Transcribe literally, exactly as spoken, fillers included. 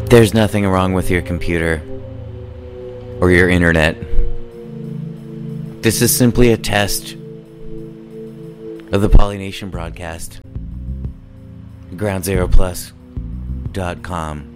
There's nothing wrong with your computer or your internet. This is simply a test of the Polynation broadcast. ground zero plus dot com